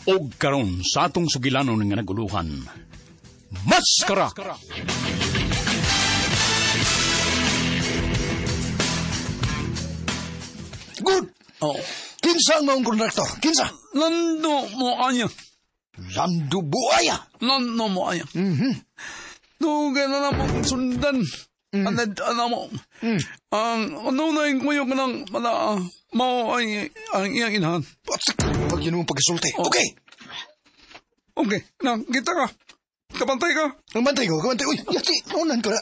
Og karon sa atong sugilanon nga naguluhan, Maskara! Good! Oh, Kinsa ang maong kontraktor? Kinsa? Lando mo anya. Lando Buaya. Lando mo anya. Dugay na namang sundan. Anad mo. Ang ano na yung kuyo ka ng mao ay ang iyang inahan. Pag yun mong pagkasulti. Oh. Okay. Okay, nang kita ka. Kapantay ka. Ang bantay ko, kabantay. Uy, yaki, naunan ka na.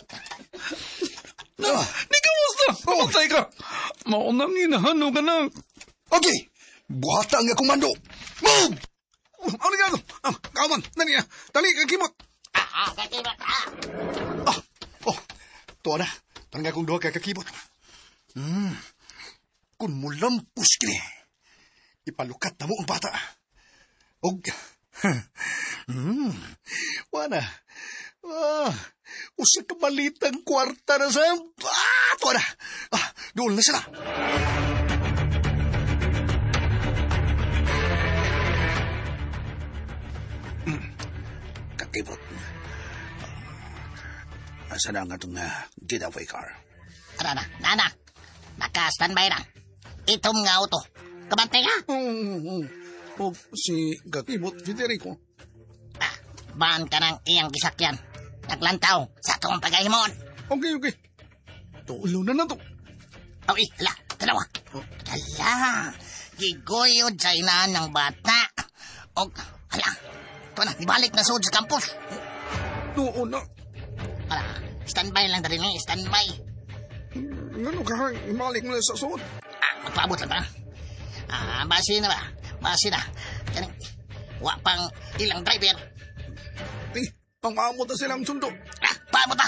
Di ka musta. Kapantay ka. Maunang inahan ka na. Okay. Buhata ang akong mando. Move! Ano nga ito? Kawan, dali ka kimot. Kakibot. Tuwa na. Tangga kong duha kakakibot. Kung mulampos kini, ipalukat na mo ang bata. Og, wana. Usa ka balitang kwarta na sa... tuwa na. Doon na sila. Kakibot. Asa na nga itong getaway car? Nana. Naka-standby na. Itom nga auto. Kabantay ka? O si Kakibot Federico. Baan ka ng iyang gisakyan. Naglantaw sa itong pagahimon. Okay. Tulo na to. Hala, dalawa. Hala, gigoyod sa inahan ng bata. Hala, ito na, ibalik na sa campus. Doon na. Hala, standby lang dari ni, standby. Ngano ka, ibalik mo na sa suod. Magpaabot lang ba? Basi na ba? Basi na. Kaning, pang ilang driver. Pang-aamot na silang sundo. Paabot na.